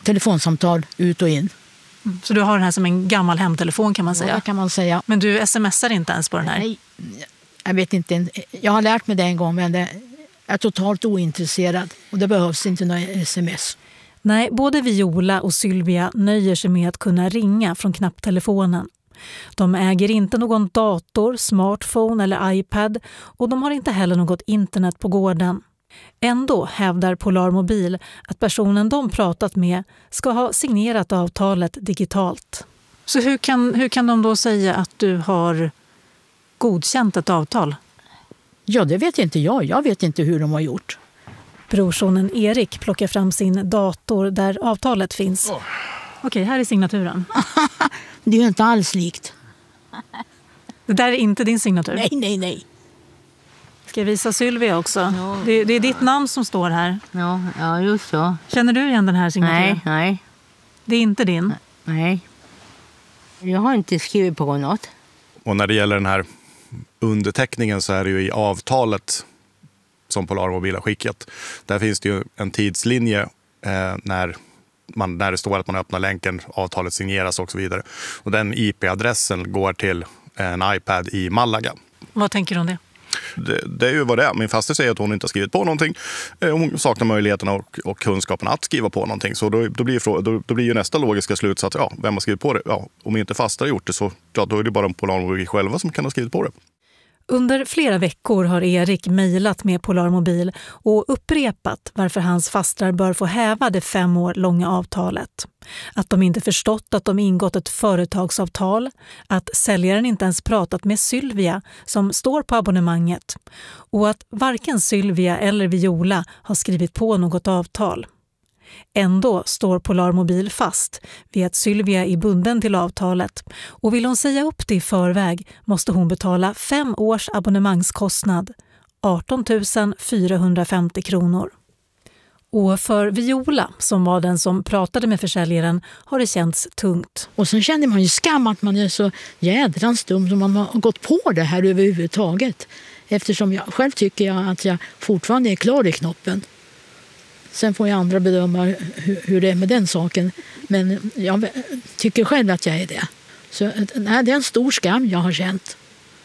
telefonsamtal ut och in. Så du har den här som en gammal hemtelefon kan man säga? Ja, kan man säga. Men du smsar inte ens på den här? Nej, jag vet inte. Jag har lärt mig det en gång, men jag är totalt ointresserad. Och det behövs inte några sms. Nej, både Viola och Sylvia nöjer sig med att kunna ringa från knapptelefonen. De äger inte någon dator, smartphone eller iPad och de har inte heller något internet på gården. Ändå hävdar Polar Mobil att personen de pratat med ska ha signerat avtalet digitalt. Så hur kan de då säga att du har godkänt ett avtal? Ja, det vet inte jag. Jag vet inte hur de har gjort. Brorsonen Erik plockar fram sin dator där avtalet finns. Okej, här är signaturen. Det är ju inte alls likt. Det där är inte din signatur? Nej. Ska jag visa Sylvia också? Ja. Det är ditt namn som står här. Ja, just så. Känner du igen den här signaturen? Nej. Det är inte din? Nej. Jag har inte skrivit på något. Och när det gäller den här underteckningen så är det ju i avtalet som Polar Mobil har skickat. Där finns det ju en tidslinje när det står att man öppnar länken, avtalet signeras och så vidare. Och den IP-adressen går till en iPad i Malaga. Vad tänker du om det? Det är ju vad det är. Min faster säger att hon inte har skrivit på någonting. Hon saknar möjligheterna och kunskapen att skriva på någonting. Så då blir ju nästa logiska slutsats, vem har skrivit på det? Ja, om inte faster har gjort det så då är det bara Polar Mobil själva som kan ha skrivit på det. Under flera veckor har Erik mejlat med Polar Mobil och upprepat varför hans fastrar bör få häva det 5 år långa avtalet. Att de inte förstått att de ingått ett företagsavtal, att säljaren inte ens pratat med Sylvia som står på abonnemanget och att varken Sylvia eller Viola har skrivit på något avtal. Ändå står Polar Mobil fast vid att Sylvia är bunden till avtalet och vill hon säga upp det i förväg måste hon betala 5 års abonnemangskostnad, 18 450 kronor. Och för Viola, som var den som pratade med försäljaren, har det känts tungt. Och sen känner man ju skam att man är så jädrans dum som man har gått på det här överhuvudtaget. Eftersom jag själv tycker att jag fortfarande är klar i knoppen. Sen får jag andra bedöma hur det är med den saken. Men jag tycker själv att jag är det. Så nej, det är en stor skam jag har känt.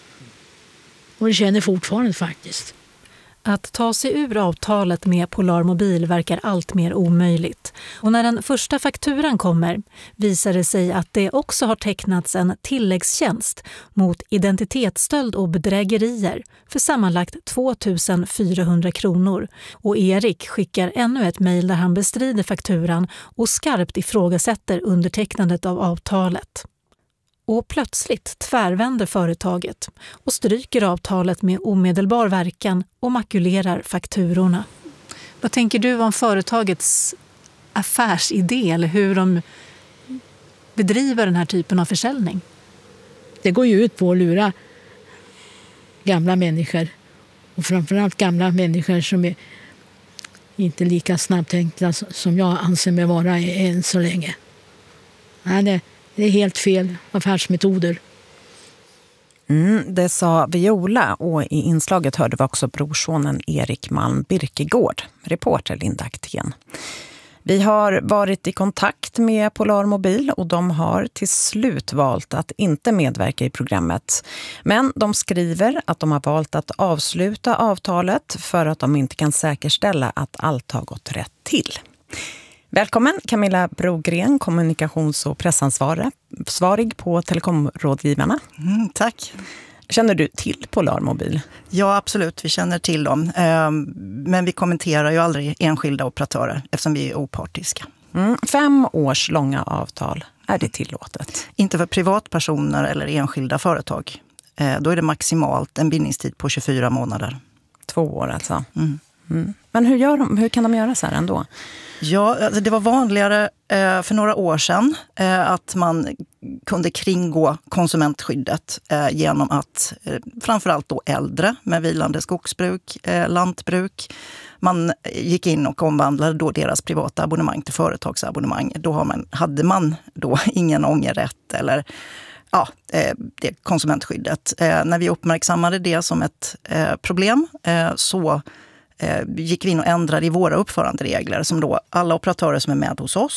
Och det känner fortfarande faktiskt. Att ta sig ur avtalet med Polar Mobil verkar allt mer omöjligt. Och när den första fakturan kommer visar det sig att det också har tecknats en tilläggstjänst mot identitetsstöld och bedrägerier för sammanlagt 2 400 kronor. Och Erik skickar ännu ett mejl där han bestrider fakturan och skarpt ifrågasätter undertecknandet av avtalet. Och plötsligt tvärvänder företaget och stryker avtalet med omedelbar verkan och makulerar fakturorna. Vad tänker du om företagets affärsidé eller hur de bedriver den här typen av försäljning? Det går ju ut på att lura gamla människor. Och framförallt gamla människor som är inte lika snabbtänkta som jag anser mig vara än så länge. Nej, det är helt fel affärsmetoder. Det sa Viola och i inslaget hörde vi också brorsonen Erik Malm Birkegård, reporter Linda Aktén. Vi har varit i kontakt med Polar Mobil och de har till slut valt att inte medverka i programmet. Men de skriver att de har valt att avsluta avtalet för att de inte kan säkerställa att allt har gått rätt till. Välkommen Camilla Brogren, kommunikations- och pressansvarig på Telekområdgivarna. Tack. Känner du till Polar Mobil? Ja, absolut. Vi känner till dem. Men vi kommenterar ju aldrig enskilda operatörer eftersom vi är opartiska. 5 års långa avtal, är det tillåtet? Inte för privatpersoner eller enskilda företag. Då är det maximalt en bindningstid på 24 månader. 2 år alltså. Men hur kan de göra så här ändå? Ja, alltså det var vanligare för några år sedan att man kunde kringgå konsumentskyddet genom att framförallt då äldre med vilande skogsbruk, lantbruk, man gick in och omvandlade då deras privata abonnemang till företagsabonnemang. Då hade man då ingen ångerrätt eller det konsumentskyddet. När vi uppmärksammade det som ett problem så gick vi in och ändrade i våra uppföranderegler som då alla operatörer som är med hos oss